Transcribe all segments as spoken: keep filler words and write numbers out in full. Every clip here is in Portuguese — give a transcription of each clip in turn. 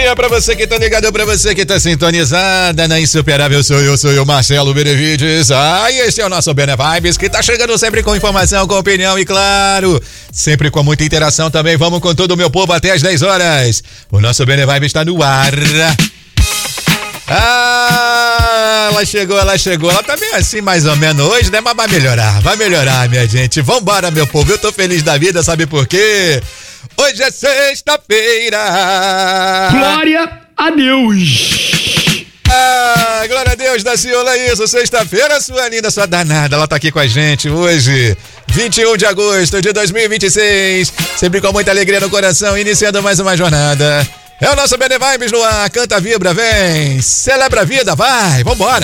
manhã pra você que tá ligado, pra você que tá sintonizada na Insuperável. Sou eu, sou eu, Marcelo Benevides. Ah, e esse é o nosso Bene Vibes, que tá chegando sempre com informação, com opinião e, claro, sempre com muita interação também. Vamos com todo o meu povo até as dez horas. O nosso Bene Vibes está no ar. Ah, ela chegou, ela chegou. Ela tá bem assim, mais ou menos hoje, né? Mas vai melhorar, vai melhorar, minha gente. Vambora, meu povo. Eu tô feliz da vida, sabe por quê? Hoje é sexta-feira. Glória a Deus. Ah, glória a Deus, da Ciola, isso. Sexta-feira, sua linda, sua danada. Ela tá aqui com a gente hoje, vinte e um de agosto de dois mil e vinte e seis. Sempre com muita alegria no coração, iniciando mais uma jornada. É o nosso Bene Vibes no ar, canta, vibra, vem, celebra a vida, vai, vambora.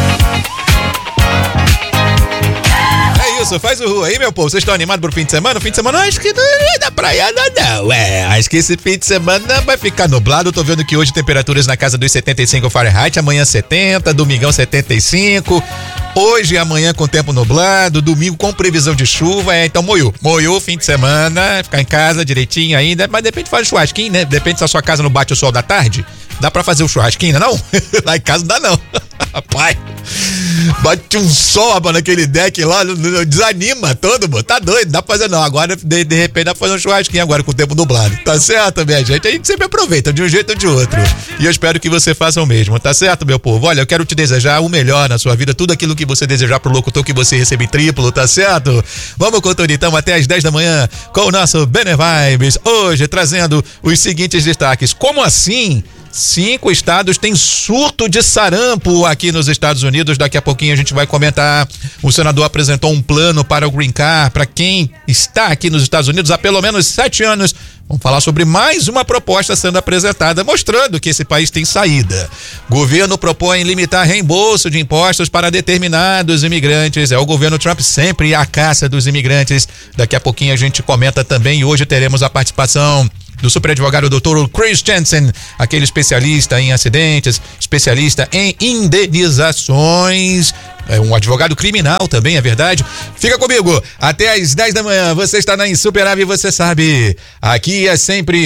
É isso, faz o rua aí, meu povo. Vocês estão animados pro fim de semana? O fim de semana, acho que não é da praia, não. É, acho que esse fim de semana vai ficar nublado. Eu tô vendo que hoje temperaturas na casa dos setenta e cinco Fahrenheit, amanhã setenta, domingão setenta e cinco. Hoje e amanhã com tempo nublado, domingo com previsão de chuva, é, então moiou. Moiou fim de semana, ficar em casa direitinho ainda, mas depende de fazer churrasquinho, né? Depende se a sua casa não bate o sol da tarde, dá pra fazer o churrasquinho, não? Lá em casa não dá não. Rapaz, bate um sol, mano, naquele deck lá, desanima todo, mano, tá doido, dá pra fazer não. Agora, de, de repente, dá pra fazer um churrasquinho agora com o tempo nublado, tá certo, minha gente? A gente sempre aproveita de um jeito ou de outro. E eu espero que você faça o mesmo, tá certo, meu povo? Olha, eu quero te desejar o melhor na sua vida, tudo aquilo que você desejar pro locutor, que você recebe triplo, tá certo? Vamos com tudo então até às dez da manhã com o nosso Bene Vibes, hoje trazendo os seguintes destaques. Como assim? Cinco estados têm surto de sarampo aqui nos Estados Unidos. Daqui a pouquinho a gente vai comentar. O senador apresentou um plano para o Green Card para quem está aqui nos Estados Unidos há pelo menos sete anos. Vamos falar sobre mais uma proposta sendo apresentada, mostrando que esse país tem saída. Governo propõe limitar reembolso de impostos para determinados imigrantes. É o governo Trump sempre à caça dos imigrantes. Daqui a pouquinho a gente comenta também e hoje teremos a participação do superadvogado doutor Chris Jensen, aquele especialista em acidentes, especialista em indenizações, é um advogado criminal também, é verdade. Fica comigo, até às dez da manhã, você está na Insuperável e você sabe, aqui é sempre